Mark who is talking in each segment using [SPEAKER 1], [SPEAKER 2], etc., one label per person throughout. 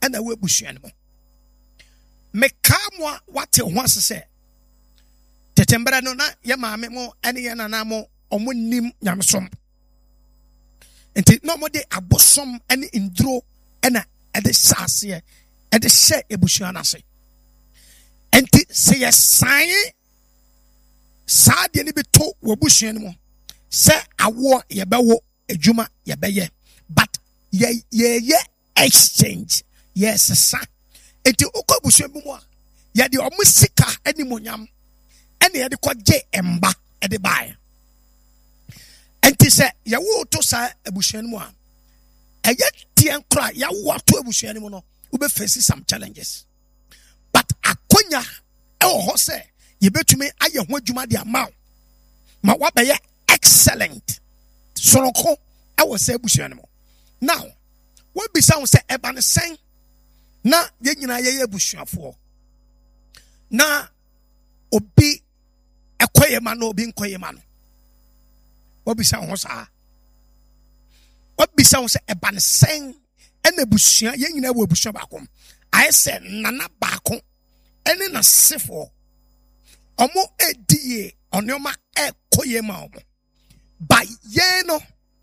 [SPEAKER 1] ana we busua no mo meka mo wate ho ase se tetembere no na ye maame mo ene ye nana mo omo nim nyamesom enti no mo de abosom ene indro ena ede sase ede hye ebusua na se enti se ye san saade ni beto wo busua no mo se awo ye bewo adwuma ye beye but ye exchange yes sa enti ukọ busua bu mo a ye de omo sika eni monyam ene ye de kọje emba ede bae enti se ye wo to sa abusua no mo a eye tien kra ya wo to abusua no mo no we be face some challenges but akonya e ho se ye betumi aye ho adwuma de ama ma wa be excellent soronko e wo se abusua no mo now we be sound say eba ne sen na ye nyina ye abusuafo na obi ekoye ma no obi nkoye ma no we be sound ho sa we be sound say eba ne sen ena abusua ye nyina wo abusua ba kom I say nana ba kom ene na sefo omo edie onoma ekoye ma omo by ye no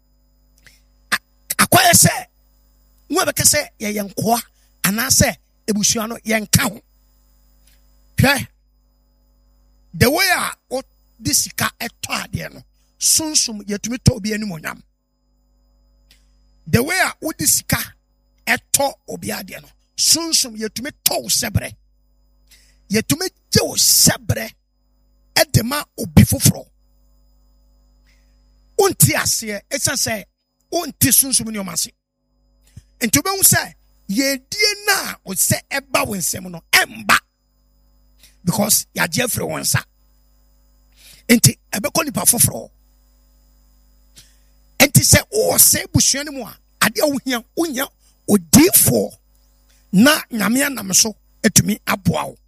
[SPEAKER 1] akoye se nwa beka se ye yenkoa ana se ebusua no yenka ho hwe the way a disika eto ade no sunsum yetumi to obi anim onyam the way a disika eto obi ade no sunsum yetumi to sebre yetumi je o sebre edema obi foforo unti ase esa se unti sunsum ni omase enti obehu se ye die na o se eba wonsem no emba because ya je frɛ wonsa enti ebekɔ nipa foforo enti se o se busua ni mu a ade a wohia odifo na nyame anam so etumi aboa wo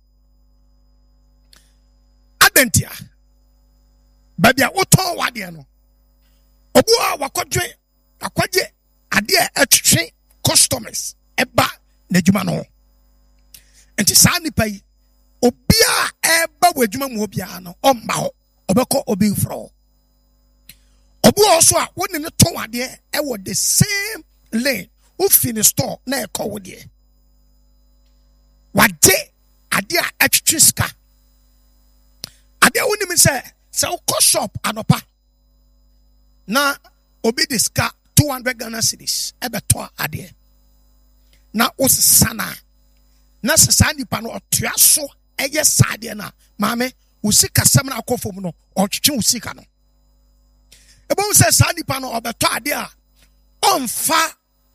[SPEAKER 1] adentia babia woton wade no obu a wakodwe akwaje ade a etwetwe customers eba na djuma no enti saa nipa yi obi a eba wadwuma mu obi a no omba ho obekọ obi fro obu also a woni ne ton ade e wo the same lane who fin store na e ko wo de wade ade a etwetwe ska ade woni mi se wo shop anopa na obi de ska 200 Ghana cedis ebeto ade na osana na sasa nipa no otua so eye saade na maame usika sam na akofom no otwetwe usika no ebon se sa nipa no obeto ade a onfa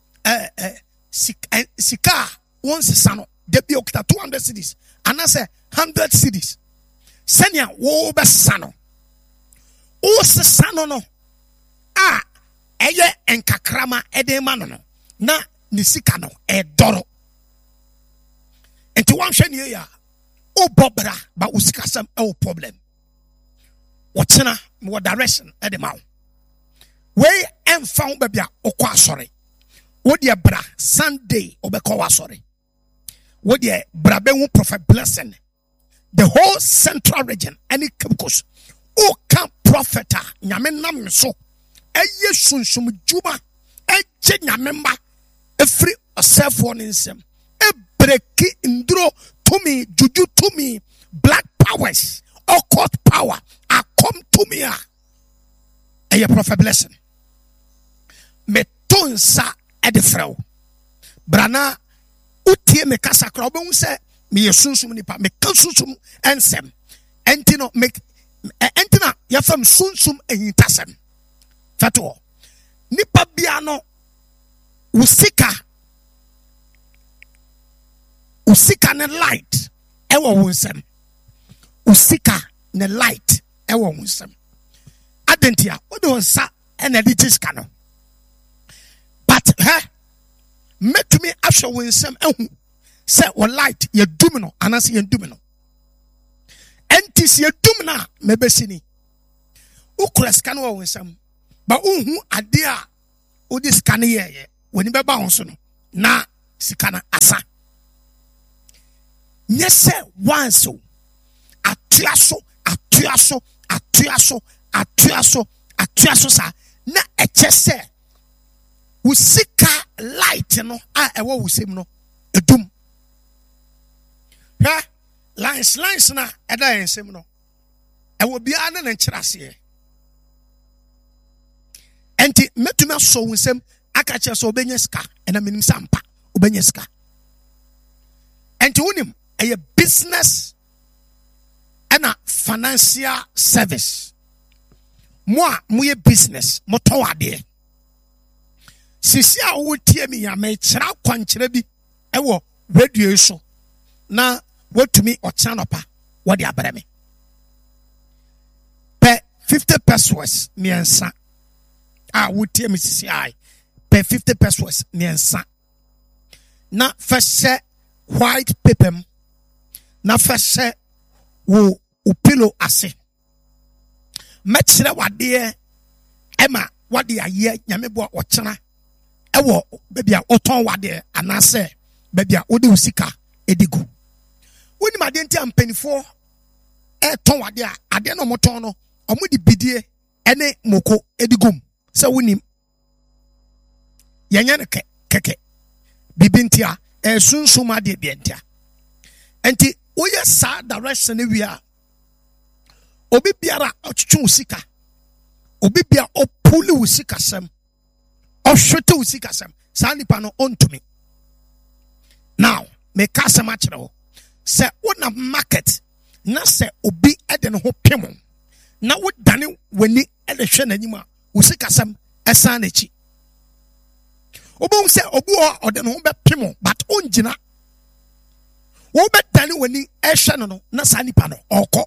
[SPEAKER 1] sika won sesa no de bi okita 200 cedis anase 100 cedis senia wo be sano o sesa no a eye enkakrama edema no na ni sika no edoro enti wan hwe ne ya o bobra ba usika sam e problem wochena mo direction edema we emfa wo babia okọ asore wo de bra Sunday obekọ wasore wo de bra be hu prophet blessing the whole central region any kebukos o kan prophet nyame nam so eye sunsum djuma eje nyame mba efri osefo nsem ebreki ndro tumi juju tumi black powers occult power a come to me eye prophet blessing me tonsa edefrel brana utie me kasa kra obehun se me yesunsum nipa me kansusum ensem entino make entina yafam sunsum ehintasem fato nipa bia no usika ne light ewo wonsem usika ne light ewo wonsem adentia odo nsa energy no but make me after wonsem ehu se o light ye dum no anase ye dum no entis ye dum na mebesini ukura scan wo wonsem ba unhu ade a odi scan ye woni beba won so no na sika na asa Yes, once atuaso sa na echese usika light no a ewo wusem no edum ha lines na eda ensem no ewo bia na nkyerase enti metuma so wusem aka kye so obenya sika ena minim sampa obenya sika enti wonim a business and a financial service. Moi, muye business, moto ade. Sisi a wo tie me ya me kira kwankyere bi ewo radio so. Na wotumi o channel pa wo de abere me. Pe 50 pesos miensa. A wo tie me sisi ai. Pe 50 pesos miensa. Na first white paper na first wo upilo ase mechire wade ema wade aye nyame bo ochena ewo bebia oton wade anase bebia ode usika edigu woni made ntia mpanifo ton wade a ade no moton no omudi bidie ene moko edigum se wonim yenya ne keke bibintia sunsuma de bientia enti oye sa direction we a obi biara otwetwe usika obi bia opuli usika sem ohwete usika sem sa nipa no ontumi now me kasa ma kire ho se wona market na se obi ede ne ho pemo na wo dane wani ede hwe n'anyima usika sem esa na chi obon se obi o ode ne ho be pemo but onjina wo betani wani ehwe no na sa nipa no okọ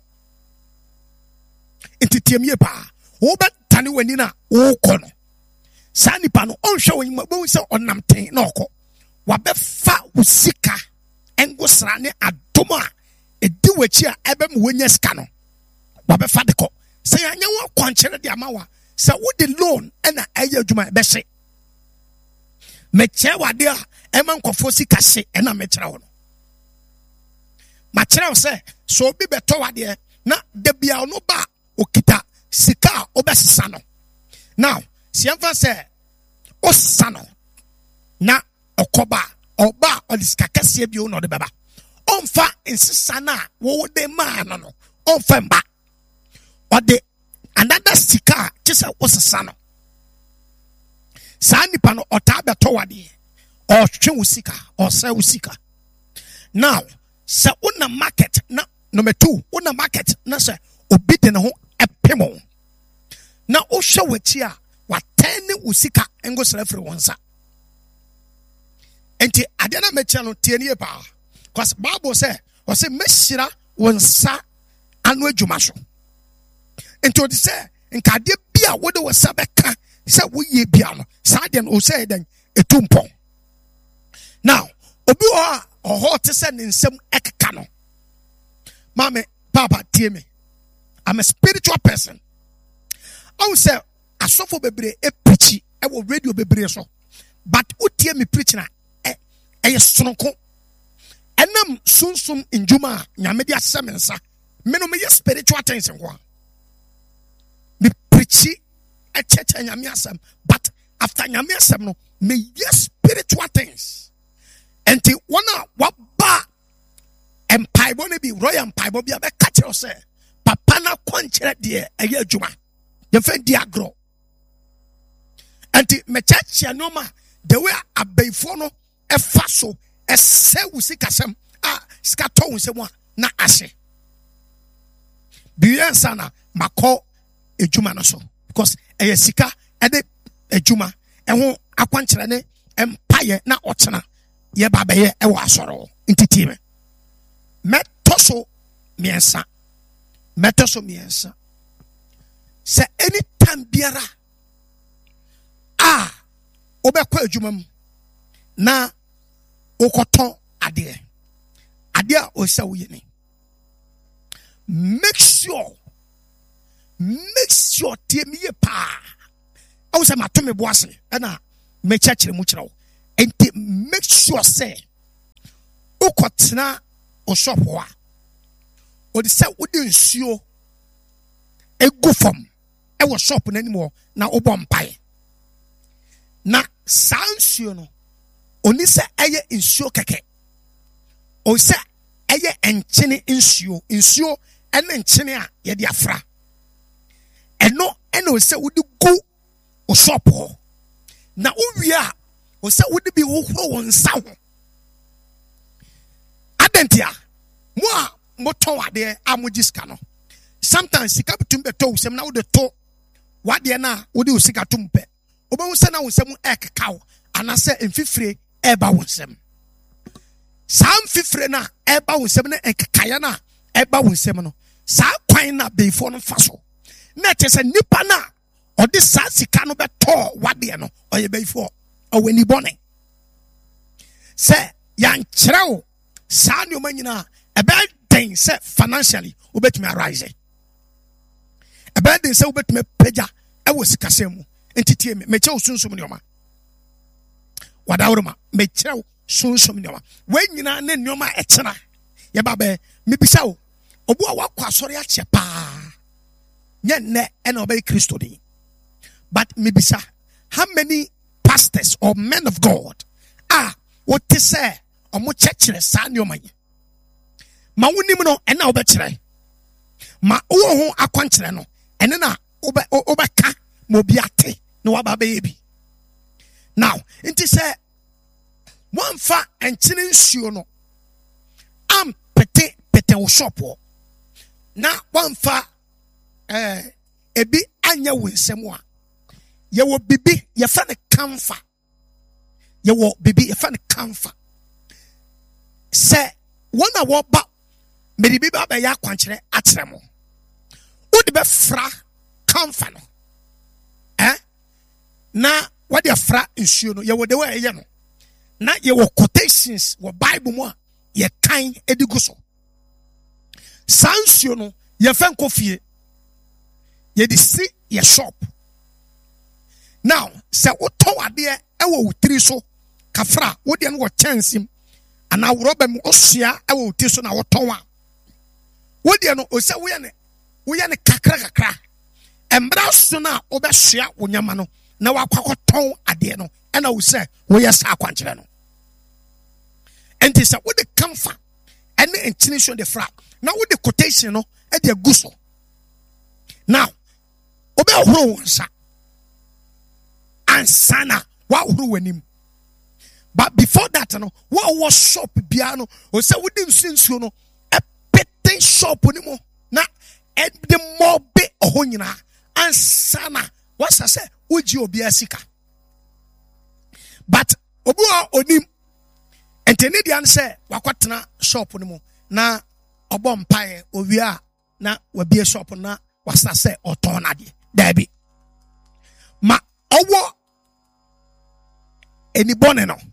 [SPEAKER 1] entitiemie pa wo betani wani na wo kọ no sa nipa no onhwe wani mabon se onamten na okọ wa befa usika engosra ne adoma edi wachi a ebe mu wonya sika no wa befa de kọ se anya wo kwankyere de amawa se wo de loan na aya adwuma be hye meche wade a ema nkofo sika hye na mechera wo no machira se so obi beto wade na de bia ono ba okita sika obesesa no now siemfa se osano na okoba oba odisika kase bi ono de beba onfa insisa na wo de ma no onfa mba ode another sika kisa osesa no sa nipa no ota beto wade o twe usika o se usika now se una market na number 2 una market na se obi de ne ho epemo na o hwe wachi a watene usika engosra free wonsa enti ade na mecha no tienie pa cause bible say o say meshira wonsa anu adwuma so enti o say nka de bia wo de wosa beka se wo ye bia no sa de no say den etumpon now obi o te se nsem ekeka no mame papa tie me I'm a spiritual person I will say asofo bebre preach I will radio bebre so but utie me preach na sonko enam sunsum injuma nyame dia semensa me no me spiritual things nko me preach a church nyame asem but after nyame asem no me spiritual things enti wana waba empaibo ne bi royal empaibo bi abeka kire se papa na kwankyere de eye adwuma ye fe di agro enti me church anoma the way abaifo no efa so ese usika sem sika to nsem na ase biye sana makọ adwuma no so because eye sika ede adwuma eho akwankyere ne empaye na otena ye babaye e wa asoro ntiti me metoso miensa se anytime biara obekwa adwuma mu na okoton ade a osa woyeni make sure tie me pa I was ma to me boase na me church mu kire wo enti make sure say ukotena o shop wa o de say wo de nsuo egu fam e wo shop na animo na wo bom pae na sansuo no oni se eye nsuo keke o se eye enchene nsuo ene nchene a ye de afra eno o se wo de gu o shop ho na uwia o se wo de bi wo horo won sa ho adentia mo a moton ade amogiska no sometimes sika bitum beto usem na wo de to wade na wo de usika tumpe obehu se na wo nsem ekekaw anase emfifire eba wo nsem sam fifire na eba wo nsem na ekekaya na eba wo nsem no sa kwan na beifo no faso na tese nipa na ode sa sika no beto wade no oye beifo oweni bone se yan kyerɛw saa nneɛma nyinaa ɛbɛyɛ den sɛ financially wobɛtumi arise ɛbɛyɛ den sɛ wobɛtumi apagya ɛwɔ sikasɛm mu ntitie me mekyerɛw sunsum nneɛma wadawroma mekyerɛw sunsum nneɛma wɔn nyinaa ne nneɛma ɛkyena yɛba bɛ mebisa wo obu a wakɔ asɔre akyɛ paa nyɛ nnɛ ɛna ɔbɛyɛ kristo din but mebisa how many pastors or men of God wote sɛ ɔmo kyerɛkyerɛ saa nneɛma yi ma wonim no ɛna wobɛkyerɛ ma wo ho akɔnkyerɛ no ɛne na wobɛka ma obi ate na waba bɛyɛ bi now nti sɛ moamfa nkyene nsuo no ampete wo shop hɔ na woamfa ebi anyɛ wo nsɛm a yɛwɔ bibi yɛfa ne kamfa sɛ wɔn a wɔba mede bi ba bɛyɛ akwankyerɛ akyerɛ mo wode bɛfra kamfa no na wɔde afra nsuo no yɛwɔ de wɔyɛ no na yɛwɔ quotations wɔ Bible mu a yɛkan edi gu so saa nsuo no yɛfɛ nkɔ fie yɛde si yɛ shop now sɛ wotɔ adeɛ ɛwɔ wo tiri so kafra wode no wɔ kyɛnsim ana woroba mu osia ɛwɔ wo tiri so na wotɔn a wode no ɔsɛ woyɛ ne kakra embra so na wobɛsoa wo nyama no na wakɔtɔn adeɛ no ɛna wo sɛ woyɛ saa akwankyerɛ no enti sɛ wode kamfa ɛne nkyene so de fra na wode quotation no ɛde agu so now wobɛhoro wo nsa ansana wahoro w'anim but before that no wo shop bia no ɔsɛ wode nsuo no ɛpete shop ni mo na ɛde mɔbe ɔhɔ nyinaa ansana wasa sɛ wogye obi asika but obi a onim entene dia ne sɛ wakɔtena shop ni mo na ɔbɔ mpae owie a na wabie shop na wasa sɛ ɔtɔn nade dabi ma ɔwɔ enibɔne no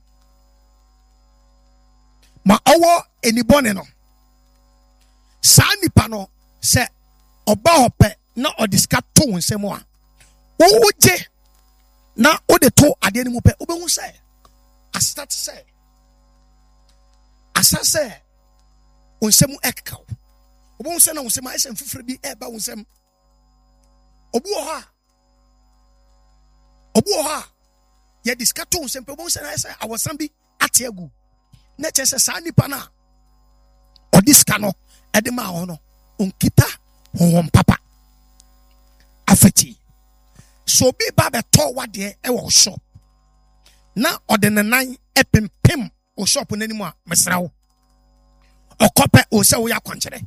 [SPEAKER 1] saa nipa no sɛ ɔba hɔ pɛ na ɔde sika to wo nsɛm a wogye na wode to adeɛ no mu pɛ wobɛhu sɛ asa sɛ wo nsɛm ɛkeka wo wobɛhu sɛ na wo nsɛm ayɛ sɛ mfifiri bi ɛba wo nsɛm obi wɔ hɔ a yɛde sika to wo nsɛm pɛ wobɛhu sɛ na ayɛ sɛ awɔsam bi ate agu na kyerɛ sɛ saa nipa no a ɔde sika no ɛde maa hɔ no ɔnkita honhom papa afɛti so obi ba bɛtɔ wadeɛ ɛwɔ shop na ɔde ne nan ɛpempem o shop n'anim a mesra wo ɔkɔpɛ o sɛ woyɛ akwankyerɛ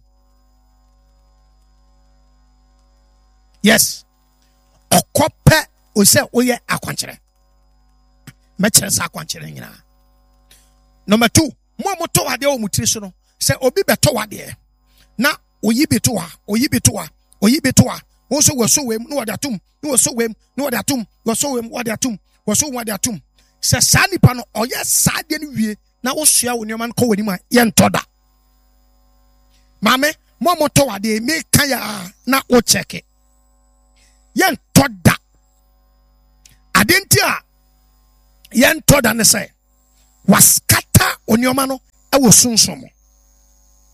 [SPEAKER 1] yes ɔkɔpɛ o sɛ woyɛ akwankyerɛ mɛkyerɛ sɛ akwankyerɛ nyinaa number 2 mo a motɔ wadeɛ wɔ mo tiri so no sɛ obi bɛtɔ wadeɛ na oyi bi to a wo so wɔ so wem no wade atum no wɔ so wem no wade atum wɔ so wem wade atum wɔ so wade atum sɛ saa nipa no ɔyɛ saa deɛ no wie na wo soa wo nneɛma no kɔ w'anim a yɛntɔ da maame mo a motɔ wadeɛ meka ya na wo kyɛke yɛntɔ da ade nti a yɛntɔ da ne sɛ waskata onneɛma no ɛwɔ sunsom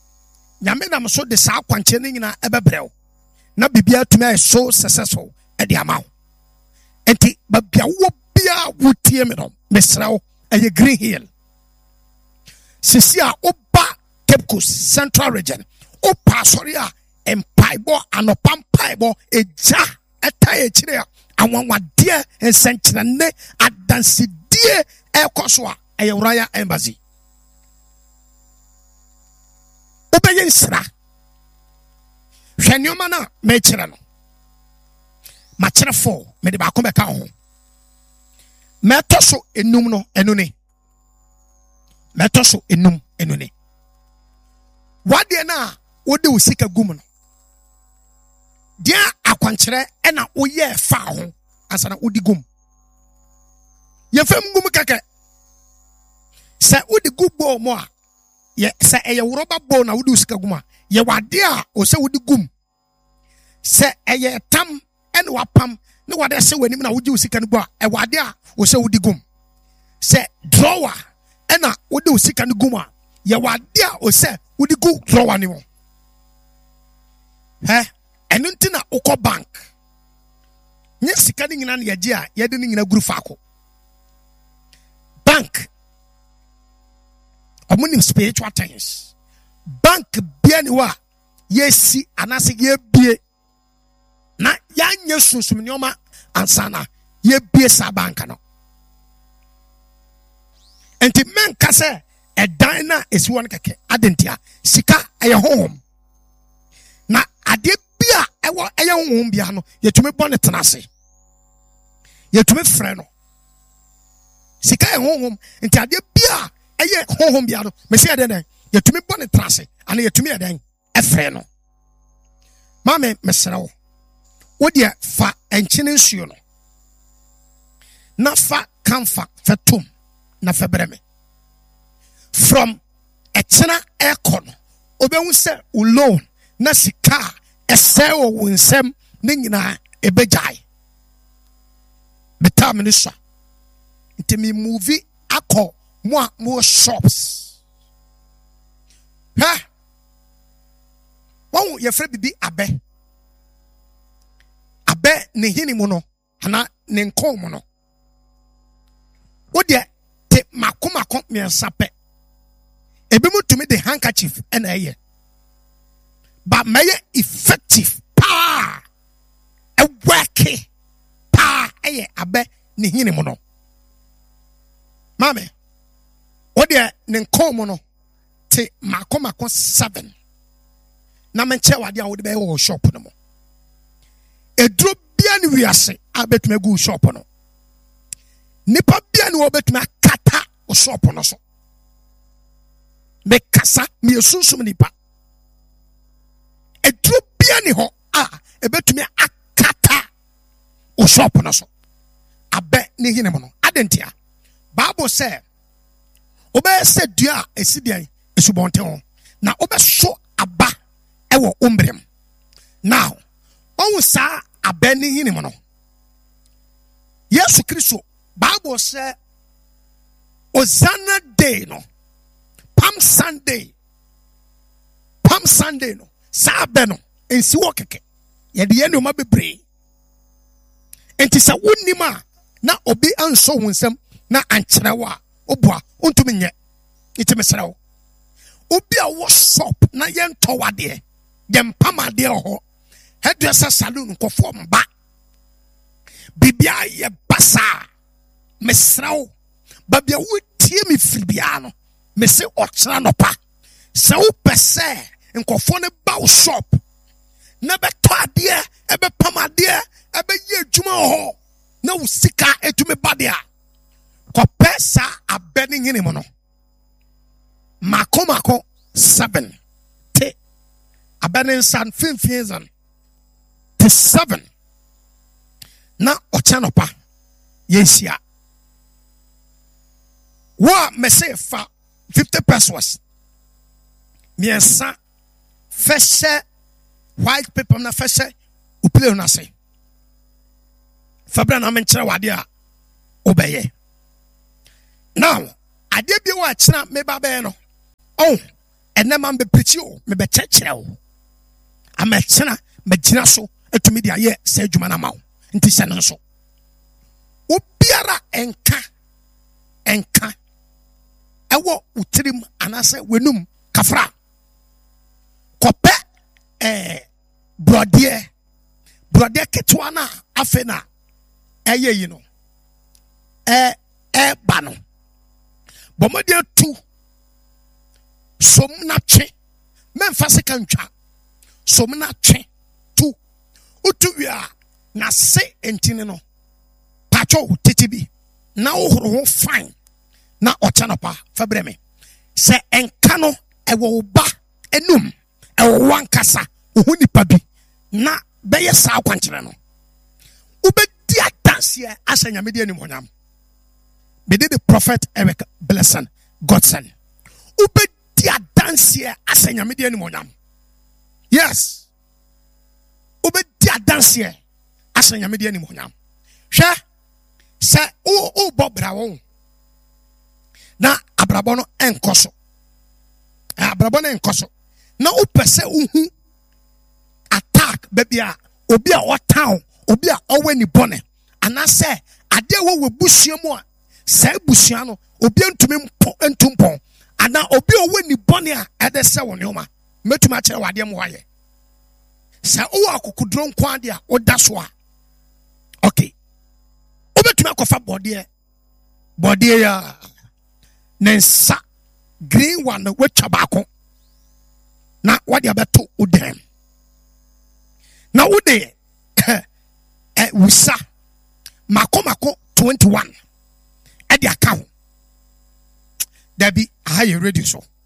[SPEAKER 1] nyame nam so de saa kwanche ne nyina ebebrɛw na bibia tumi so successful e de ama wo enti babia wo bia wotie me no mesrawo eye Green Hill sisi a oba Cape Coast Central Region o pasori a empaibo anopampaibo eja eta echire a anwanwade ensenkyerene adansidie ekoso a eye Royal Embassy obeye nsra hwanioma na mechire no machere fo me de ba ko beka ho metoso enum no enune metoso enum enune wade na wode usika gum no dia akwanchere na woye fa ho asana wodi gum ye fam gum keke se wodi gubo mo a ye se eye woroba bo na wodi usika gum a ye wade a o se wodi gum se eye tam ene wapam ne wade se wanim na wodi usika no bo a e wade a o se wodi gum se drawer ena wodi usika no gum a ye wade a o se wodi gu drawer ni mo enu ntina ukọ bank nye sika ni nyina na yaji a yede ni nyina guru faako bank omunim spiritual things bank bia ni wa yesi anase ye bie na yanye sunsum nyoma ansana ye bie sa bank no enti men kase edan na esi won keke adentia sika eye home na ade bia ewo eye honhom bia no yetumi bone tenase yetumi frɛ no sika eye honhom nti ade bia eye honhom bia no me se ade den yetumi bone tenase ana yetumi eden efrɛ no mame mesrɛ wo wodi fa enkyene nsuo no na fa kamfa fetum na febreme from ekyena ekon obehu se alone na sika ese wo wunsem ne nyina ebejai betam ne sha ntimi movie akọ mo shops won ye frɛ bibi abe ne hini mu no ana ne nkom mu no wo de te makomako miensape ebi mutumi de handkerchief ena eye but may effective pa a worky pa eye abe ni hini mu no mame o de ne nkom no te makomako 7 na menche wade a wo de be wo shop no mo edro bia ni wiase abetuma gu shop no nipa bia ni wo betuma kata o shop no so me kasa me esunsum nipa edro bia ni ho ebetumi akata o shop no so abe ni hine mo no adentia bible say obe se dua esidian esubonte ho na obe so aba ewo ombrem now on sa abe ni hine mo no Yesu Kristo bible say Hosanna day no Palm Sunday no sabe no ensi wo keke ye de yenu ma bebre enti sa wonima na obi anso hunsem na ankyerɛwa obua ontumi nye enti mesrɛwo obi a wo shop na ye ntɔwade ye mpamade ho hairdresser salon nkɔfo mba bibia ye basa mesrɛwo babia wo tie me firibia no me se ɔkyerɛ no pa sɛ wo pɛsɛ nkɔfo ne ba wo shop na bɛtɔ adeɛ ɛbɛpam adeɛ ɛbɛyɛ adwuma hɔ na wo sika etumi ba de a kɔpɛ saa abɛ ne nyene mu no mako 7 te abɛ ne nsa mfimfin te 7 na ɔkyɛ no pa yɛnhyia wo a mɛsɛ fa 50 pesos miɛnsa fɛhyɛ white paper na fɛhyɛ upile na se fabra na menkyerɛ wade a obɛyɛ now ade bi wa kyena me ba bɛɛ no ene man be preach o me be chekere o amechena me gina so etumi dia ye se adwuma na mawo nti se no so obiara enka ewo utirim anase wenum kafra kope brode ketwa na afe na eye yi no ba no bomode tu somna twe memfa se kantwa somna twe tu utu wia na se entine no pacho titibi na ohoro fine na ochanopa fabreme se enka no ewo ba enum ewo wankasa ohuni pabi na beye sa kwankyere no ubedi adanse asanya media ni monyam be the prophet Eric Blessing Godson ubedi adanse asanya media ni monyam yes ubedi adanse asanya media ni monyam hwe se o bobra won na abrabo no enkoso na upese uhu attack bebia obi a town obi a oweni bone anase ade wo busua mu a sai busua no obi entumpon ana obi oweni bone a ede se wo neoma metuma kire wade mu waye sa o akukudro nkwa ade a oda so a okay obetuma kofa body ya nensa green one wetwa baako na wade abeto udem na ude wusa mako 21 edi account dabi ahaye radio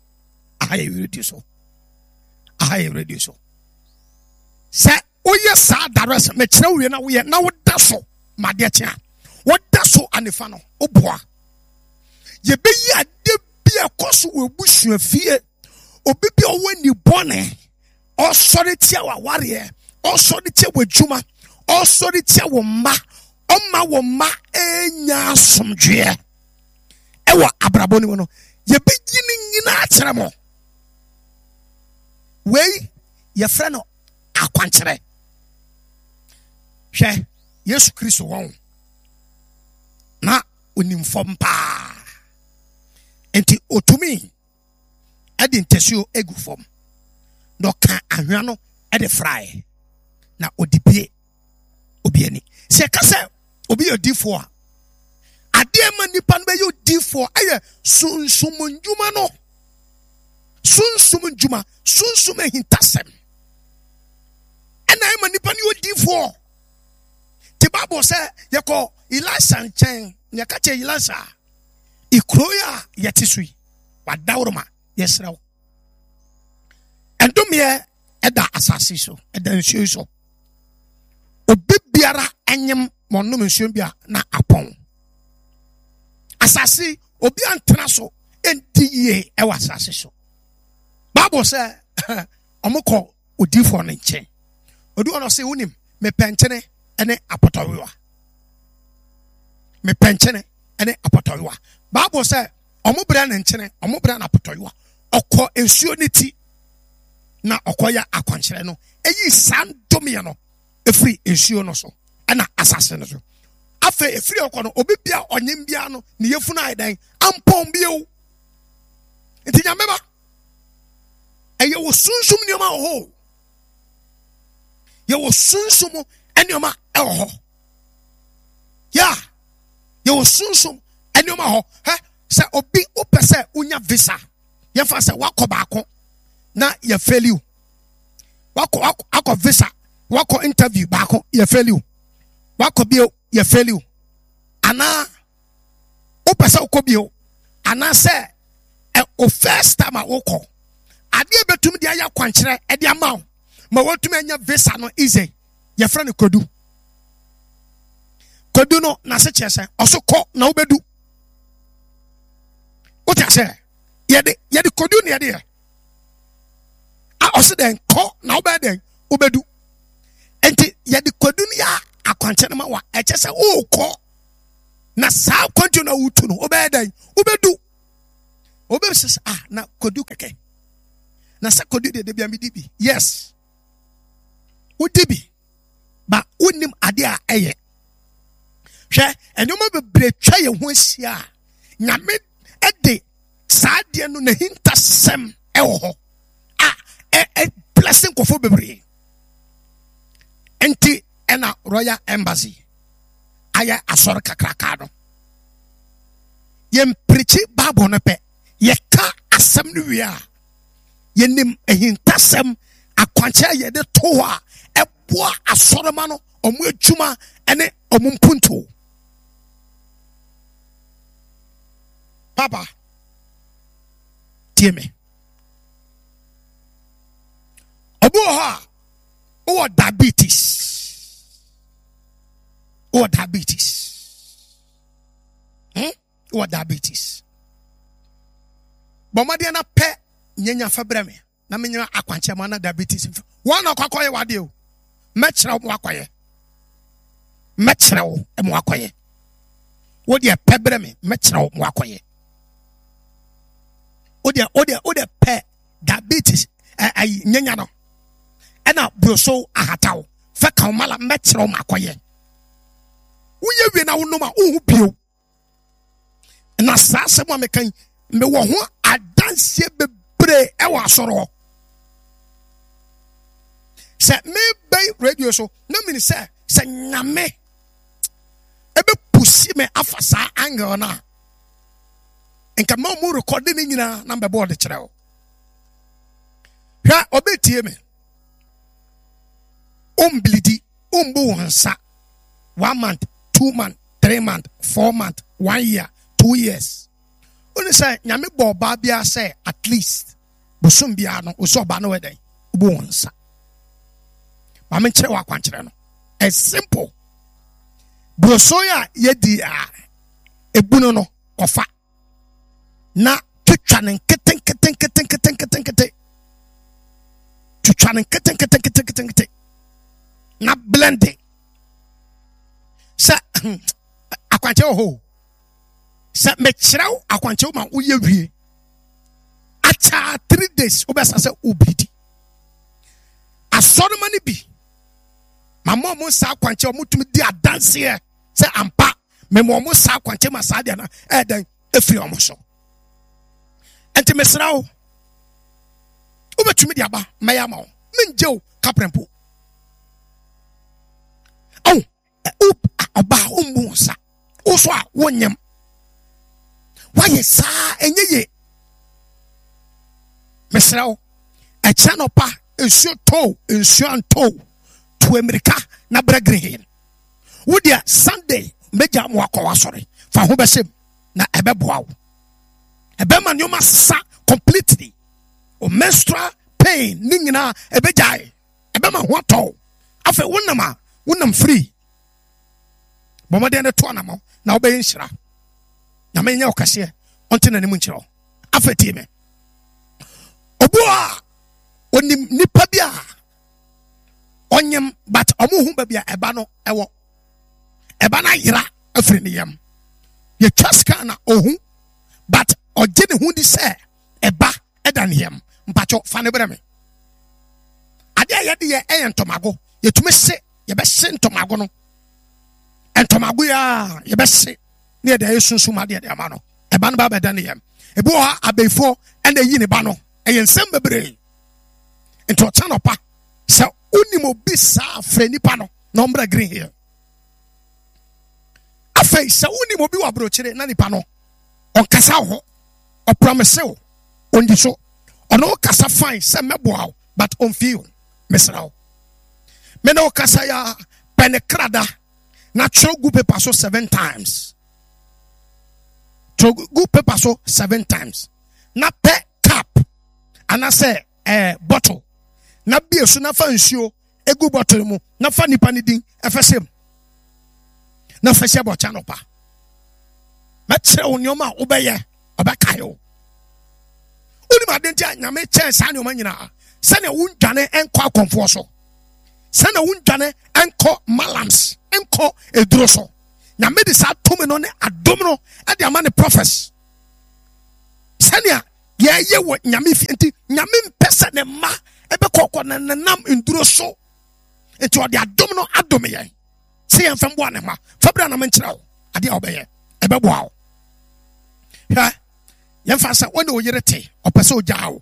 [SPEAKER 1] so se oye sa dares me kire wie na wo na woda so made kya woda so anefa no oboa ye be yi ade bia koso we busua fie obi bia woni bone osori tia wa ware osori tia wadwuma osori tia wo mma oma wo mma enya asomdwe ewa abrabo ni no ye be yini nyina akere mo wei ye frɛ no akwankyere hwɛ Yesu Kristo won na onimfom pa enti otumi edi ntesio egu fom no ka ahwa no ede fry na odibie obiani se ka se obi odifo a ade ma nipa no be odifo aye sunsumunjuma no sunsumunjuma hintasem ena ma nipa no odifo ti Bible say yeko Elisha nchen nyaka che Elisha ikroya yetisui wadawroma yesraw endomye eda asase so eda nsuo so obibiara anyem monnom nsuo bia na apon asase obi antena so entiye e wasase so Bible say omukọ odifo ne nche odu ono say unim me penchene ene apotowiwa Bible say omubra ne nchene omubra na apotowiwa okọ ensuo ne ti na okoya akwankyere no eyi sandomie no efri ensuo no so na asase no so afa efri okọ no obi bia onyem bia no ne yefunu aidan ampon bio nti nyameba eye wo sunsum ne ma ho ye wo sunsum enioma eho ya ye wo sunsum enioma ho se obi opese unya visa ye fa se wakoba ako na ye fail you wako visa wako interview baako ye fail you wako bio ye fail you ana opese ukobio ana se o first time akọ ade betum dia ya kwankyere e dia maw ma wotum anya visa no easy ye fra ne kodu no na se chese osokọ na obedu ota se ye de kodu ne ye de a ose den ko na obeden obedu enti ye de kodu ne ya akwankyere ma wa e chese o ko na sa kwantu na wutu no obeden obedu obese na kodu keke na se kodi de bia me dibi. Yes. Wo dibi. Ba unim ade a eye. Hwe enoma bebre twa ye ho asia. Nyame ede saade no na hintasem ewo ho. Blessing kofo bebre. Enti ena Royal Embassy. Aya asor kakraka no. Yem preach Bible no pe. Ye ka asem no wi a. Ye nim ehintasem akwanche ye de to a eboa asoroma no omu adwuma ene omu mpunto. Papa tie me. Obu ha o diabetes. O diabetes. O diabetes. Bomade na pe nyanya fabreme na menya akwanche ma na diabetes. One akwakoye wade o. Mechra mo akwaye. Mechra o mo akwaye. Wo de pebreme mechra mo akwaye. O de pe diabetes nyanya no. Ena broso ahataw fe ka mala mechro makoye uye wi na wonoma ohu bio na sase mo mekan me wo ho adanse bebre e wa soro se me bay radio so na mini se nyame ebe pusi me afasa angle na enka ma mu record ni nyina na be board kire o hwa obetie me umblidi umbu wansa 1 month 2 month 3 month 4 month 1 year 2 years oni say nyame bo ba bia say at least bosum bia no oso ba no wedan ubu wansa ba me kire wa kwankire no as simple brosoya yedi a ebunu no kofa na twitwa ne keten twitwa ne keten na blending sa akwanche ho sa me kirau akwanche ma uye wie acha 3 days obesa se obidi asoro mani bi mama mo sa akwanche omutumi di adanse e se ampa me mo sa akwanche ma sa dia na eden efri omo so enti mesrao obetumi di aba mayama o menje kaprempo oba umunsa oso a wonyam waye sa enyeye mesrao e chano pa ensuo anto to America na bragrin wodia Sunday meja mo akwa sori fa ho besem na ebeboa wo ebema nyoma sa completely o menstrual pain ningina ebejai ebema ho to afa wonam free bomade ne to anamo na obeyin hira na menya okase onte na nim nkyero afati me obua onim nipa bia onyem but omuhu ba bia eba no ewo eba na yira afri ne yam ye twaska na ohu but oje ne hu di se eba eda ne yam mpacho fa ne breme ade ayede ye entomago yetume se ye be se ntomago no entomago ya ye be se ne de yesunsu ma de ama no eba no ba beda ne yam ebu ha abefo ena yi ne ba no eyensem bebre ento chanopa se unimo bisa freni pano no mbra green here afei se unimo bi wa brochire na nipa no on kasa ho o promise o on di so ono kasa fine se meboa but on feel mesrao me no kasa ya penekrada na chogu paper so 7 times chogu paper so 7 times na pe cap ana say bottle na bie so na fa nsuo egu bottle mu na fa nipa ni din efesem na fese bo cha no pa ma kire onyoma obeye obakayo oni ma denti anyame chen sa ne o manyina se ne wundwane enko akonfo so se ne wundwane enko malams enko eduro so nyame de sa tome no ne adom no e de ama ne prophets se ne ye wo nyame fi enti nyame mpesa ne ma ebe kokko na nam nduro so enti odi adom no adom ye se yen fam bo ne ma fabra na menkyerɛ wo ade a obeye ebe bo awo ha yen fa sa wona oyerete opese ogyawo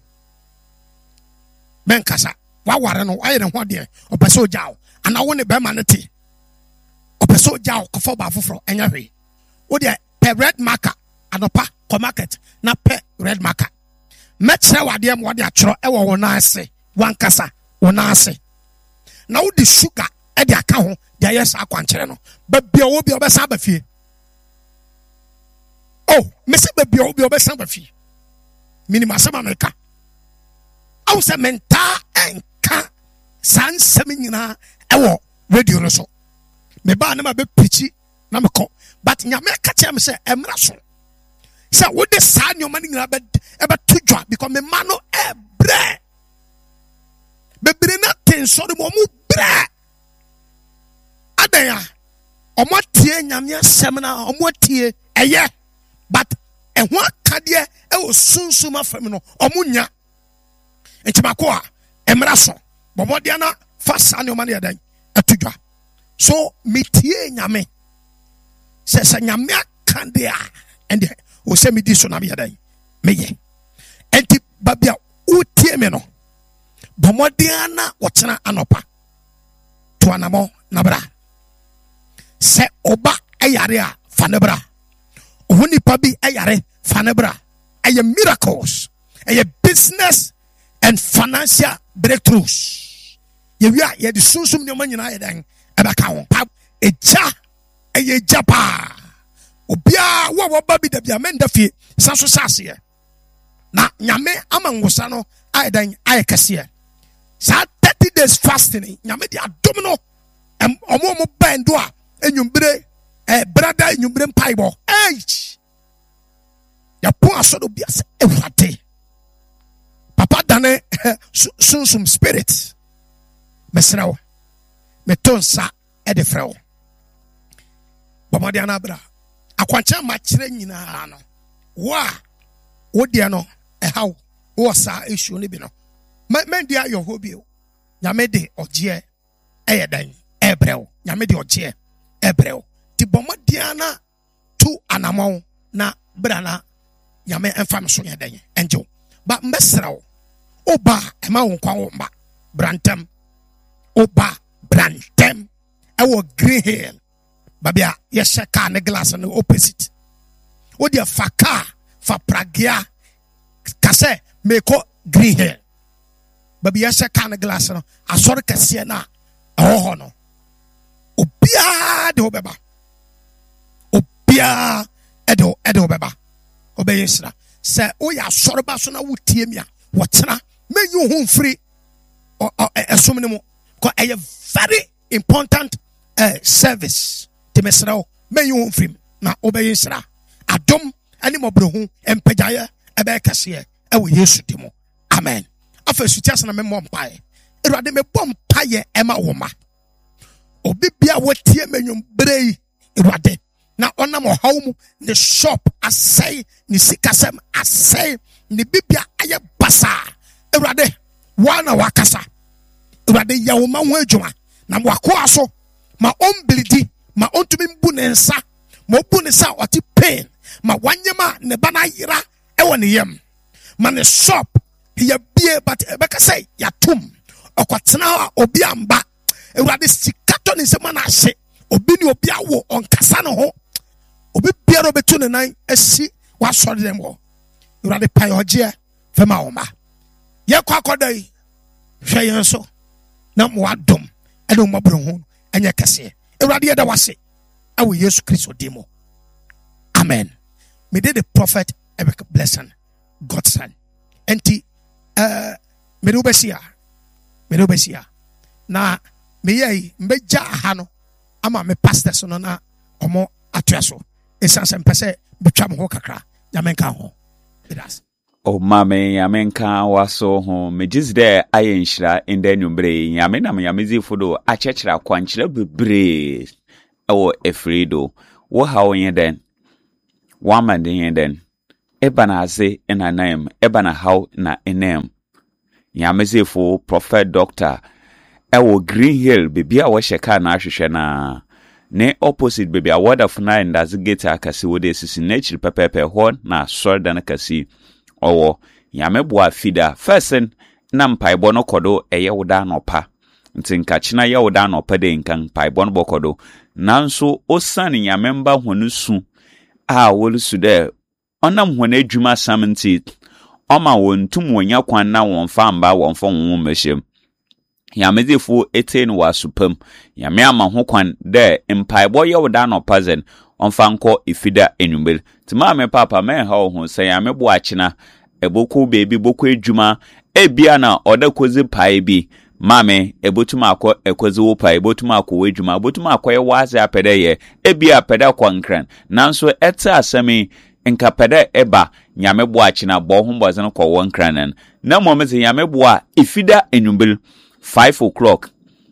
[SPEAKER 1] men kasa wa ware no ayere ho de opese ogyawo ana wo ne be ma ne te opese ogyawo kofo ba foforo enya hwe wo de pe red marker anopa ko market na pe red marker metre wade mo de atworo e wo wona ase wan kasa wona ase na wo de sugar e de aka ho de yes akwankyere no ba bia wo bia obesa ba fie oh me se ba bia wo bia obesa ba fie minima sama meka aw se menta enka san nyina e wo radio no so me ba na ma be pichi na me ko but nyame ka kye me se emra so se wo de sa nyoma ni nyina be tudwa because me ma no ebre bebre na ten so de mo mu bre adaya omo tie nyame asem na omo tie eye but ehwo akade e wo sunsum afam no omo nya entimako a emra so bobodia na fa sa nyoma ne yadan atudwa so metie nyame se nyame akande a ende o se me di so na me yadan meye enti babia utie me no bomodia na wotena anopa to anamo na bra se oba ayare a fanebra ohuni pabi ayare fanebra aye miracles aye business and financial breakthroughs ye wi a ye de sunsum ne manyina yedan ebaka ho eja aye japa obia wo babi da bia menda fie saso sase na nyame amangosa no ayedan ayekase sa 30 days fasting nyame di adom no omo bando a enyumbre brother enyumbre mpaibo ya po asodo bia se ewate papa dane sunsum spirit mesrawo metonsa edefrewo bomode anabra akwancha ma kire nyina no wa wodia no ehaw wo sa issue ne bi no men dia your hobby nyame de oje eyedan ebrew nyame de oje ebrew ti bomode na tu anamon na brana nyame enfam so yedan enjo ba mesrawo oba ema won kwa won ba brantem oba brantem ewo Green Hill babia yeshe ka ne glass no opposite odia faka fa pragia kase meko Green Hill babia yeshe ka ne glass no asore kase na ho no obia de obeba obia edo obeba obeyesra se oya asore ba so na wutie mia wotena menyu ho mfiri esomne mo ko a very important service te mesra menyu ho mfiri na obeyesra adom ani mobrohu empagaya ebe kase ewo Yesu dimo amen afa sutiasa na memmo mpae erade me bom paye ema woma obibia watie menyu brei erade na onam ohawmu ne shop asai ni sikasem asai ni bibia aye basa erade wana wakasa erade yawoma ho adwuma na mwako aso ma omblidi ma ontumi mbu ne nsa ma obu ne sa oti pain ma wanyema ne bana yira ewo ne yem ma ne shop ya bie but ebeka say yatum okotena obi amba erade sikato ne sema na hye obi ni obi awo onkasa no ho obi biaro betu ne nan asi wasori dem wo erade payoje fema oma ye kwakodai hwe yen so na mo adom ene mo bro ho enye kase erade ye da wase awo Yesu Kristo demo amen. Me did the prophet Eric blessing God's son enti me do besia na me ye mbeja ha no ama me pastors no na omo atuaso esanse mpese betwa mo ho kakra nyamenka ho bidas
[SPEAKER 2] o mame nyamenka waso ho megis de ayenhira enda nwumbre nyame na nyamezi fodo achechira kwanchira bebre ewo efredo wo ha onye den wamande yen den eba na aze na nam eba na how na enem nyamezefo prophet doctor ewo Green Hill bebi a wo sheka na ahwehwe na ne opposite bebi a wonderful ndaze gate akasi wo de sisi nature pepepe ho na sordan kasi owo nyamebo afida first na mpaibọ no kodo eye woda no pa ntinka china ye woda no pa de nkan mpaibọ no bokodo nanso osan nyamemba honu su a wolusu de onam honu adwuma 70 oma wontum wonya kwan na wonfa mba wonfa won mehyem nyamezefo eten wa supam nyame ama ho kwan de mpaibọ ye woda no pa zen onfa nko ifida enumel tima me papa me ha ho se nyamebo achina eboko baby boko adwuma ebia na oda kozi pai bi mame ebotuma akọ ekozi wo pai ebotuma akọ adwuma ebotuma akọ ye waze apede ye ebia apede kwankran nanso ete asemi nka pede eba nyame bo achina bo ho bozen kọ wankran na momeze nyame bo a ifida enyumbel 5 o'clock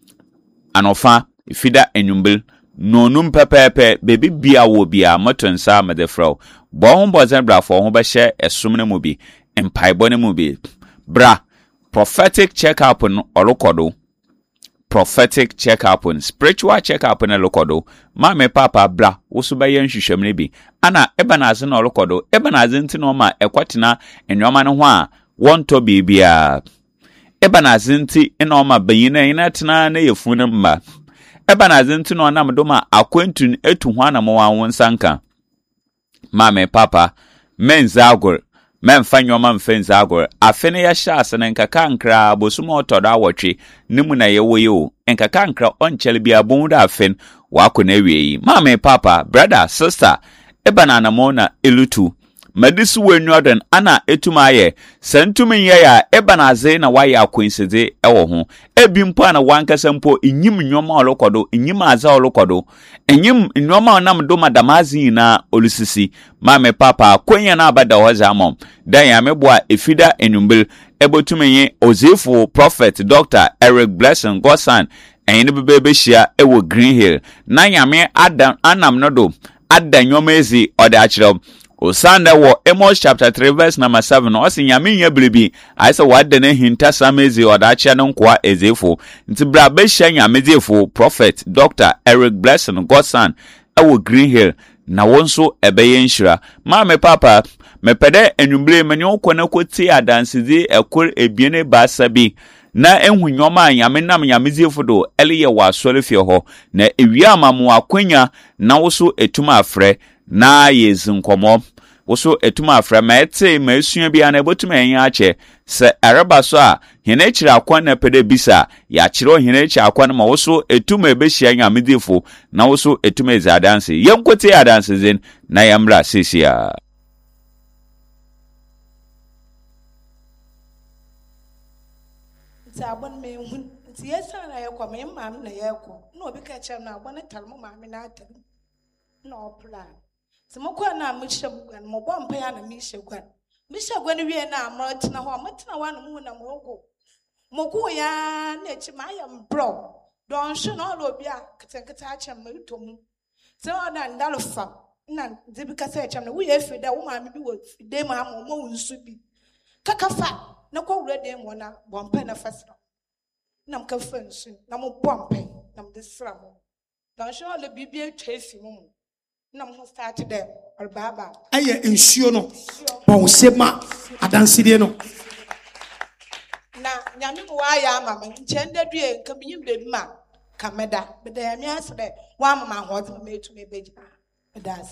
[SPEAKER 2] anofa ifida enyumbel nonum pepepe baby bia wo bia motonsa medefro bo ho bozen brafo ho be hye esomne mu bi empaibo ne mu bi bra prophetic check-up on olokodo prophetic check-up on spiritual check-up on olokodo mame papa bra woso ba yen hwehwem ne bi ana eba na aze na olokodo eba na aze ntino ma ekwatena enwoma ne ho a wonto bibia eba na aze nti ena ma bayina ina tena na yefunu mma eba na aze ntino na mdoma akwentun etu ho na mo won sanka mame papa menzagor memfa nyoma mfenza agor afene ya sha asene nkaka nkra bosuma otodo awotwe nimu na yewoye o nkaka nkra onchele bia bonda afen wako na wiei mama papa brother sister ebana na mona elutu madisu wenyoden ana etumaye sentumi ya ebana aze na waye akwensize ewo ho ebimpo na wankasa mpo enyim nyoma olokodo enyim aza olokodo enyim nyoma onam do madamazi na olusisi mama papa kwenya na abada hoza amom dan ya meboa efida enyumbel ebotumenye ozefo prophet Dr. Eric Blessing Godson enye bebe hia ewo Green Hill na nyame adam anam no do adan nyoma ezi ode akirem Osanda wo Amos chapter 3 verse number 7 osi nyame nya blebi aisa wade na hinta samezi odaachia no nkoa ezefo nti bra be hia nyame zefo prophet Dr. Eric Blessing Godson ewo Green Hill na wonso ebeye nhira mame papa mepede enwumbre manye okona koti adansidi ekor ebiene basabi na enhunyoma nyame nam nyame zefo do eliye wasore fie ho na ewia amamu akwanya na woso etuma afre na yezinkomo woso etuma afra ma ete ma esua bia na ebotuma enya ache se araba so a hene akira akwa na pede bisa ya kiro hene akira akwa na ma woso etuma ebehia nyamedefo na woso etuma ezadanse yenkote adanse zen na yamra sesia
[SPEAKER 3] abon me hun ti yesa na yekọ me mam na yekọ no obi ka chem na abon talmo mam na atam no plan semokwa na mhyeguan mo bompa ya na mhyeguan wie na amatina ho amatina wa no mu na mogo ya na echi ma yam bro don hwe na all obi a ketenketa achem ma utomu se ona ndalofa na dibika se achem na wo ye fida wo mam bi wo fide ma mo wunsu bi kakafa na kwa wura dem wona bompa na fasra na mkafa nsu na mo bompa na mdesra mo don hwe all bibia twesi mo na mo start there or baba
[SPEAKER 1] aye nsuo no bon sema adanside no
[SPEAKER 3] na nyame mo wa ya mama nchende due nka binyim bebi ma kameda beda ya mi asre wa mama hoze ma etu me beji bedas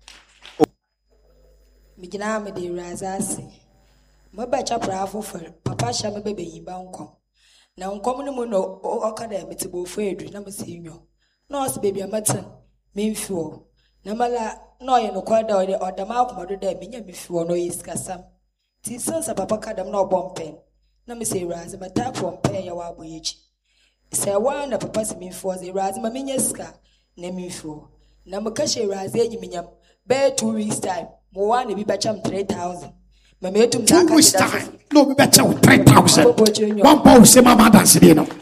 [SPEAKER 4] migina me de razasi maba chapra afofar papa sha me bebe yimba nkom na nkom no mu no okada metibo fo edu na mesinyo na os bebi amaten memfio na mala no ye no kwada odama akomado da menya mefiwo no yiskasam ti sensa papa kadam na obompen na me say razi ma tap from pen ya wa boyechi say one na papa se mefiwo ze razi ma menya ska na mefiwo na me kashe razi enyimenyam be 2 weeks time mo wa na bi bacham 3000 ma me etum na
[SPEAKER 1] 2 weeks time no bi bacham 3000 one pound se mama dance dey no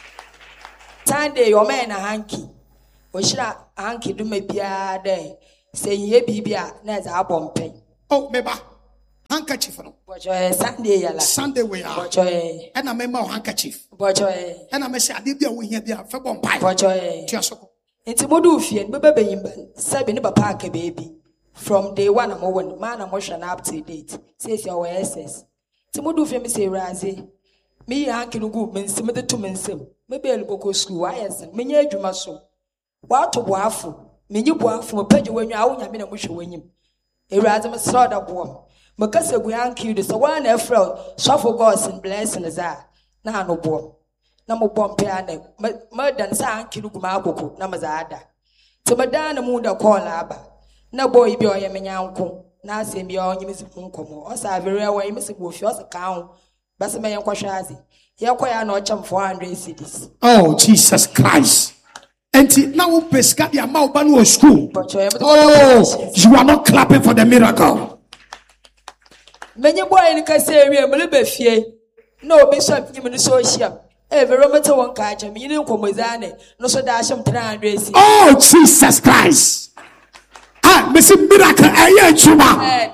[SPEAKER 4] Sunday your man a hanky. Oshira hanky do me bia day. say ye bibia na za bompe.
[SPEAKER 1] Oh, meba. Handkerchief no.
[SPEAKER 4] Bojo Sunday yala.
[SPEAKER 1] Sunday we are.
[SPEAKER 4] Bojo
[SPEAKER 1] And I remember handkerchief.
[SPEAKER 4] Bojo
[SPEAKER 1] And I say I did be we here be a fe bompai.
[SPEAKER 4] Bojo
[SPEAKER 1] Tiasoko.
[SPEAKER 4] Enti modu fie be bebe yimba. Sabi ne papa aka baby. From day one I'm one man I'm motion up to date. Says your SS. Enti modu fie me say razi. Me hanki no go men sim de to men sim. Me be elboko school ayesen. Me nya adwuma so. Wa to boafo. Me nyi boafo me page wanyu awo nya me na mo hwe wanyim. Erazi me sro da boam. Makasa gu hanki de so one efro so for God's and blessings are. Na no boam. Na mo bom pe ane ma dan sa hanki no gu ma akoko na ma za ada. Ti ma dan na mu da call aba. Na boy bi oye me nyanko. Na asem bi onye me sifu nkomo. O sa avere wa me sifu ofi o sa kan. Basi me yankwa hwazi. Yakwa ya na o cham 400 cedis.
[SPEAKER 1] Oh Jesus Christ. And now we pesca the amount of school. Oh, you are not clapping for the miracle.
[SPEAKER 4] Many boy in Cassaria, Melibefie. No, Bishop, you mean social. Every romato one catch him, you know, Comozane, no so dash him 300.
[SPEAKER 1] Oh, Jesus Christ. Ah, Missy Miracle, I am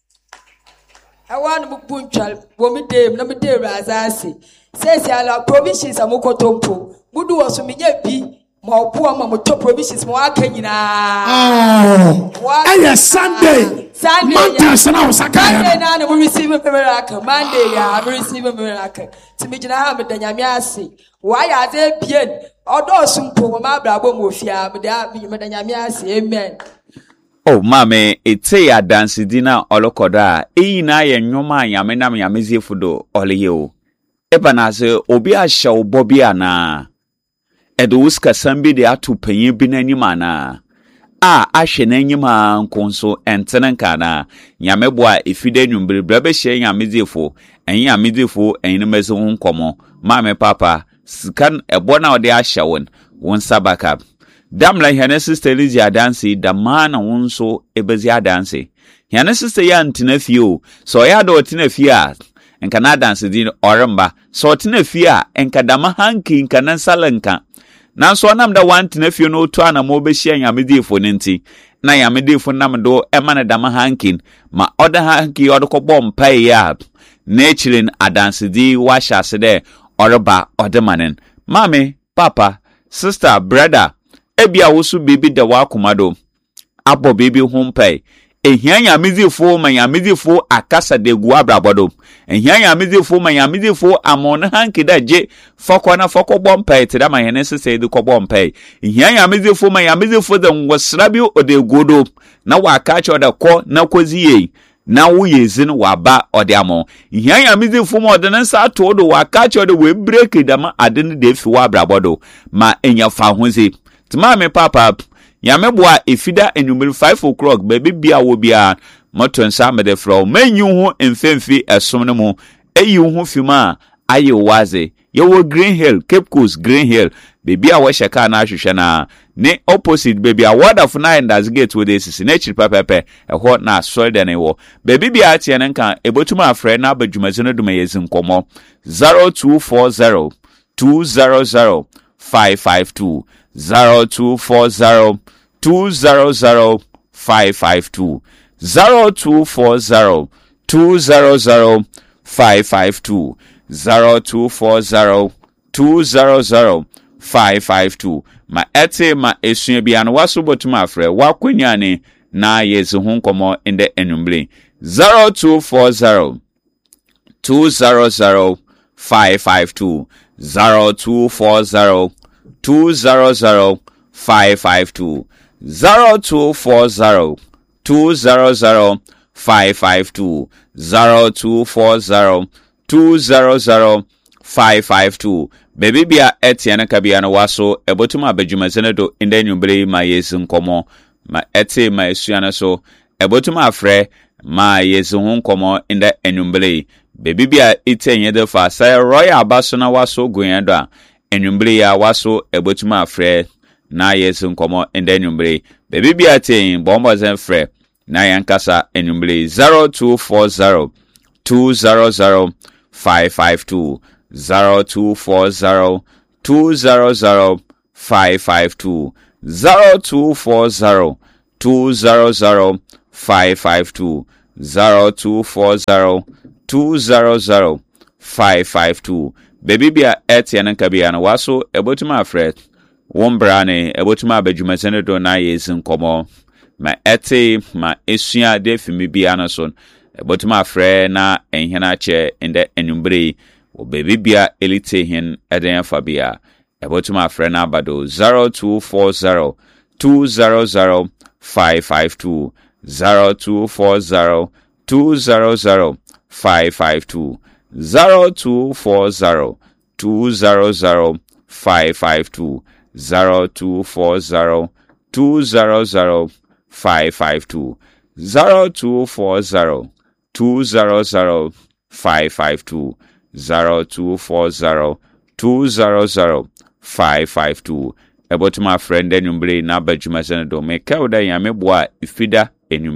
[SPEAKER 4] I want to punchal, woman, dame, number day, Razasi. Says, I love provisions, a mokotompo. Would do also me yet be. More poor mamma top provisions more can
[SPEAKER 1] oh, what Sunday. Monday
[SPEAKER 4] now we receive a miracle. Monday, I receive a miracle. To me, I have a danyamiasi. Why are they bien? Although some poor my bravo mufia, but they are danyamiasi. Amen.
[SPEAKER 2] Oh, mame, it's a dance dinner olokoda. Na ye nyoma yamena yamizi fudo oliyo. Ebanaze obia show bobiana. Edus kasambi de atu penye binanyima na. Ashe n'enyima nkonso entenenka na. Nyamebwa ifide nyumbiri blabe she nyamizefo. Nyamizefo enyimezo nkomo. Mame papa, skan ebona ode ashawon. Won sabaka. Damla hene sister Lizzie adansi damana wonso ebezi adansi. Hene sister ya ntinafio. So ya do tinafia. Enka na adansi din oremba. So tinafia enka dama hanki enka nansalenka. Nanso anam da wanti na fie no to ana mo be hia nyamedefo nenti na nyamedefo nam do emane dama hankin ma oda hanki odekobọ mpai ya na echirin adansedi wa hyase de oreba odemanen mame papa sister brother ebia wosu bibi da wa komado abo bibi humpai ehia nyamedefo ma nyamedefo akasa de gu abrabodo ehia nyamedefo ma nyamedefo amon hanki da je fokona fokobọ mpai tida ma henese se de kobọ mpai ehia nyamedefo ma nyamedefo da ngwasrabi odegodo na waka cha oda ko na koziye na wo yezin waba odiamo ehia nyamedefo ma odenansa atodo waka cha oda we break dama adene de fi wa abrabodo ma enya fa hoze tmame papa Yamebwa ifida enumere 5 o'clock baby bia wo bia motonsa mede fro manyu ho emfemfi esomne mu eyi ho fima aye waze yewo Green Hill Cape Coast Green Hill baby a wo sheka na ahwehwe na ne opposite baby a word of nine das gate with this na chiri pepepe eho na sorry de ne wo baby bia atie ne nka ebotuma afre na abadwumazino duma yezin komo 0240 200 552 0240 200 552 0240 200 552 0240 200 552 ma ete ma esua bia no waso botuma afre wakwanyane na yezi hu nkomo inde enumble 0240 200 552 0240 200 552 0240 200 552 0240 200 552 baby bia etiana kabia na waso ebotuma abadwumazene do inde nyumbre ma yesin komo ma eti ma esuana so ebotuma afre ma yesin hu komo inde enyumbre baby bia itenye de fa sai royal abaso na waso goyendo a enyumbre ya waso ebotuma afre na yesin komo inde enyumbre baby bia ten bombo zen fre na yankasa enyumbre 0240 200 552 0240 200 552 0240 200 552 0240 200 552 baby bia etian nkabia na waso ebotuma afred wombra ne ebotuma abadwumasene do na yesin komo ma eti ma esua de fimi bia na so ebotuma afred na enhena che inde enumbre wo baby bia elite hin eden fabia ebotuma afred na abado 0240 200 552 0240 200 552 0240 200 552 0240 200 552 0240 200 552 0240 200 552 ebotuma friend enumbre na badwuma sene do me kawda yame boa ifida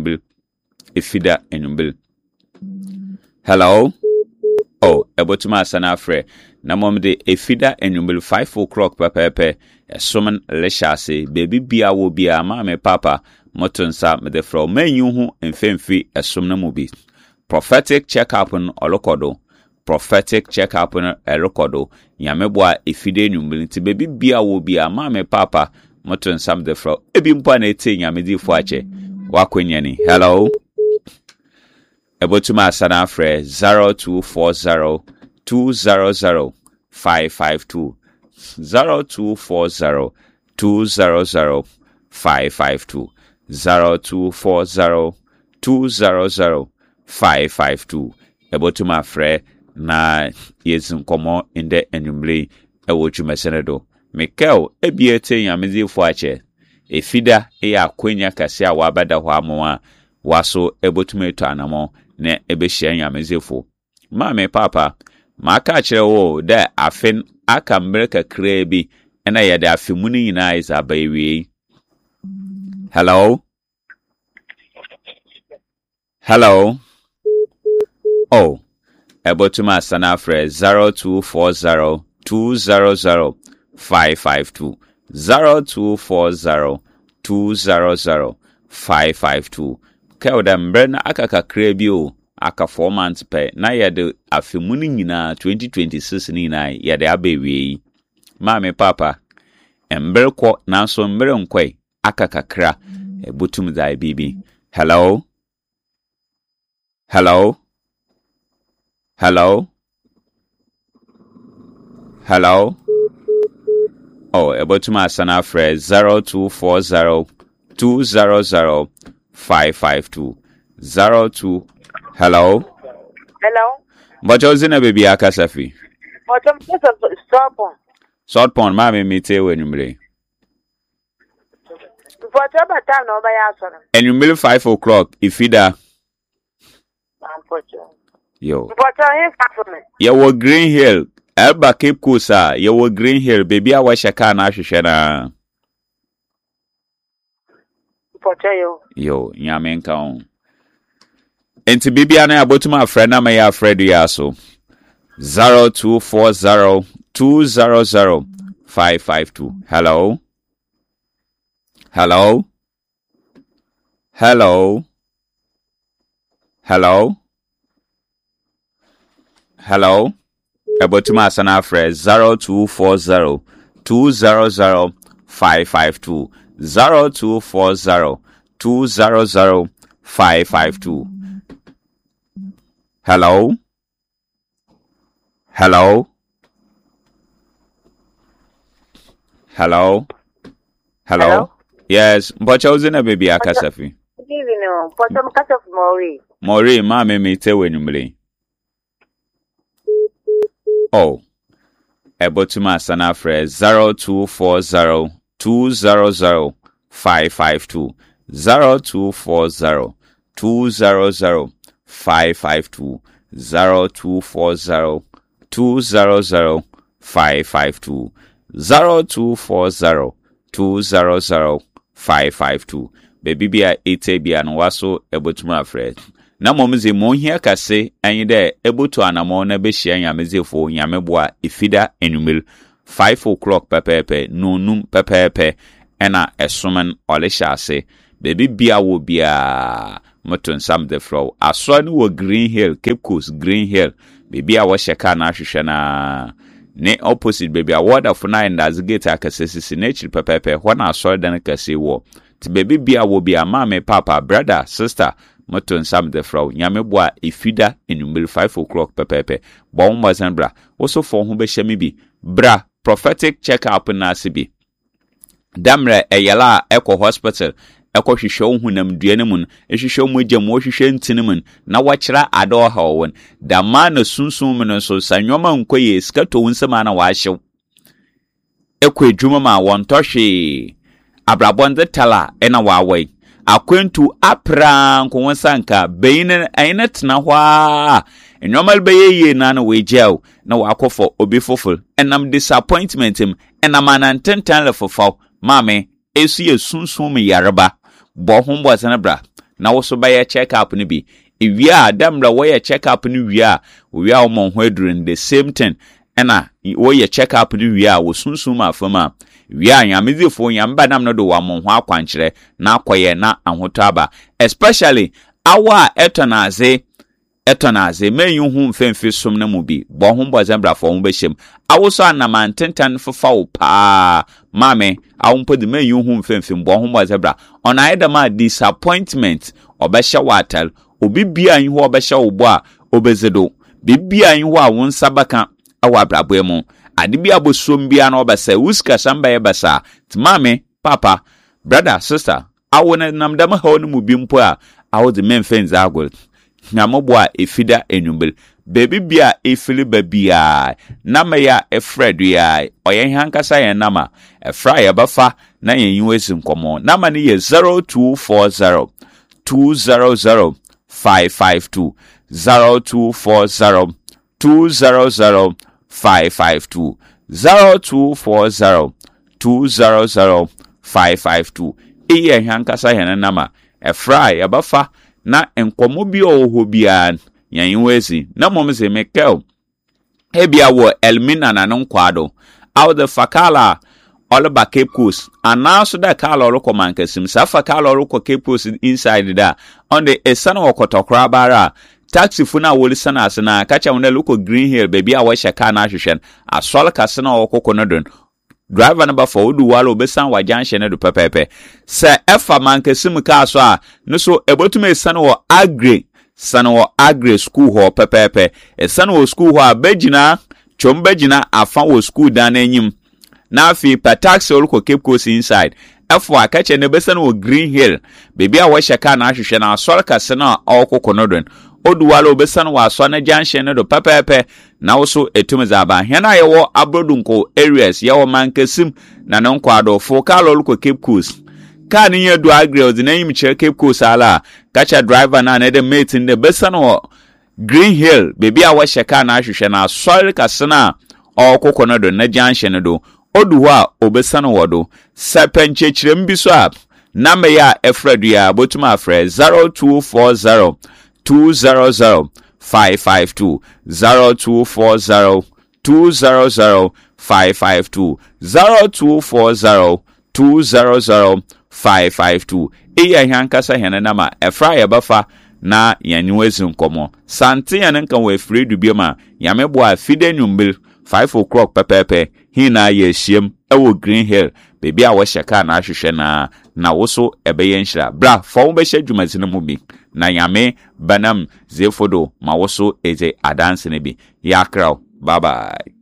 [SPEAKER 2] enumbre hello oh ebotuma sana fre na mom de ifida enumbre 5 o'clock pepepe esomen leshase baby bia wo bia ma me papa motonsa me de fro manyu hu emfemfi esom na mu bi prophetic check up on olokodo prophetic check up on elokodo yameboa ifide enumbre nti baby bia wo bia ma me papa motonsa me de fro ebi mpa na ete nyamedi fo ache wakwanyani hello ebotuma sana fre 0240 200 552 0240 200 552 0240 200 552 ebotuma fre na yesin komo inde enumbre ewotuma senedo Mikel ebiete yamezi fo ache efida ya kwenya kase a wabada ho amoa waso ebotuma eto anamo na ebehia yamezefo mame papa maka kire wo da afen aka mbreka krebi ena yede afemuni nyina isa bayiwi hello oh ebotuma sanafre 0240 200 552 0240 200 552 Kelda mbrena aka krebi o aka 4 months pe na yede afemuni nyina 2026 ni na yede abewi mame papa emberko nanso mbere nkwai aka kakra ebutum dai bibi hello oh ebotuma sana fre 0240 200 552 02 hello but ozina baby akasafi South Pond mama mite wenumre
[SPEAKER 5] whatever time no buy answer
[SPEAKER 2] enumre 5 o'clock ifida yo wo Green Hill Elba Cape Coast wo Green Hill baby a washaka na ahwehwe na yo nyame nka on enti bibia na abotuma afre na me ya afredo ya so 0240 200 552 hello abotuma asana afre 0240 200 552 0240 200 552 hello yes but chozina baby akasafi Mori mama mite wenumre oh ebotuma asana afre 0240 200 552 0240 200 552 0240 200 552 0240 200 552 baby bia etebia no waso ebotuma afre na momze monhia kase anyi de ebotu anamo na behia nyamezefo nyameboa ifida enumel 5 o'clock pepepe nonum pepepe ena esomen oleshase baby bia wo bia moton sam the flow aso no wo Green Hill, Cape Coast Green Hill baby a wo sheka na hwehwe na ne opposite baby a word of 9 das gate akasesi nature pepepe hona aso dan kase wo ti baby bia wo bia mama papa brother sister moton sam the flow nyame boa efida enumber 5 o'clock pepepe bon mazan bra wo so fo ho be hyemi bi bra prophetic check up na sibi damre eyala eko hospital eko hwehwe hunam duane mun ehwehwe mogya mo hwehwe ntini mun na wakira ado ha won dama na sunsun mun so sanwoma nkoye skato nsema na wahyew eko edwuma ma won tohwe abrabonde tala ena wawai akwentu apra nkonsanka beyin ayina tena hwa enyomal beyeye na wejew na wakofo obi fofol enam disappointment him enam anantentan lefofaw mame esu ye sunsun me yareba bo hombo sanabra na wo so baye check up ni bi ewia adamra wo ye check up ni wia wo monho adurin the same thing ena wo ye check up ni wia wo sunsun ma afama wia nyamezefo nyamba nam no do wa monho akwankyere na akoye na ahoto aba especially awa etonaze menyu hu mfemfe som na mu bi bo hombo sanabra fo ho behyem awoso anamantentan fofa wo pa mame awumpo de menyu hu mfemfe bo hombo sanabra ona ayedama disappointment obehye watal obibia yin ho obehye wo bo a obezedo bibia yin ho a won sabaka awa brabo mu ade bia bosom bia na obese uska samba ye basa mame papa brother sister awona namdama ha onu mu bi mpo a awo de menfenz agol nyamobwa efida enyumbel baby bia efili babia nama ya efredu ya oyen hankasa ya nama efra ya bafa na yen wezi nkomo nama ni ye 0240 200 552 0240 200 552 0240 200 552 iye hankasa ya nama efra ya bafa na enkomo bi oho bia yan wezi na momze mekel ebia wo elmina na nkwado out the fakala all ba Cape Coast anaso da kala oroko mankasim sa fakala oroko Cape Coast inside da on the esana okotokra bara taxi funa woli sana asena kacha wona loko Green Hill baby a wa shaka na hwehwen asol kasena okoko no don driver number 4 odu walo besan wa junction do pepepe se efa mankasim ka so a no so ebotume esana wo agre school ho pepepe esana wo school ho abegina chombegina afa wo school dan anyim na afi pa taxi olko Cape Coast inside efo akache ne besana wo Green Hill baby a wa shaka na hwehwe na asol kasena okoko no don odu walo besan wa so na junction do pepepe na woso etumezaba hena yewo abrodunko areas yewo mankasim na nonkwado fo kalol ko Cape Coast ka ni yedu agre odinayim che Cape Coast ala kacha driver na de mate in the besan wo Green Hill baby a wa sheka na hwehwe na soil kasena okoko no do na junction do odu wa obesan wo do sepenchechirem bi so a na me ya efredu ya botuma afre 0240 200 552 0240 200 552 0240 200 552 iya hankasa hene nama efra ya bafa na yanwezi nkomo sante yan nkan we free dubiema yamebo afide nyumbil 5 o'clock pepepe hina ye hiem ewo Green Hill baby a wo sheka na ahwehwe na woso ebeye nhira bra fo be hye dwumazine mu bi na yame banam zefodo ma woso eje adanse ne bi yakra bye bye.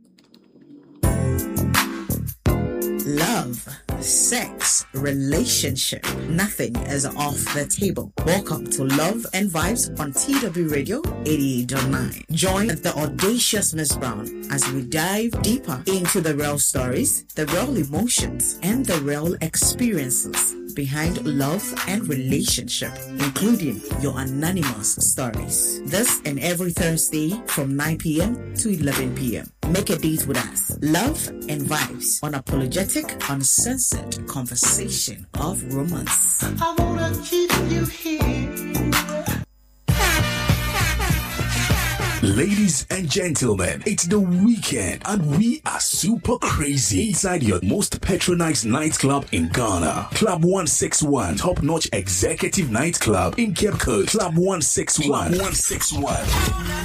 [SPEAKER 6] Love, sex, relationship, nothing is off the table. Welcome to Love and Vibes on TW Radio 88.9. Join the audacious Miss Brown as we dive deeper into the real stories, the real emotions, and the real experiences behind love and relationship, including your anonymous stories. This and every Thursday from 9 p.m. to 11 p.m. Make a date with us. Love and Vibes, unapologetic, uncensored conversation of romance. I wanna keep you here.
[SPEAKER 7] Ladies and gentlemen, it's the weekend and we are super crazy inside your most patronized nightclub in Ghana. Club 161, top-notch executive nightclub in Cape Coast. Club 161.